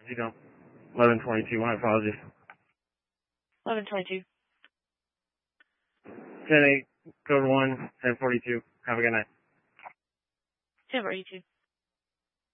You don't. 1122, my apologies. 1122. 10-8, code 1, 1042. Have a good night. 1042.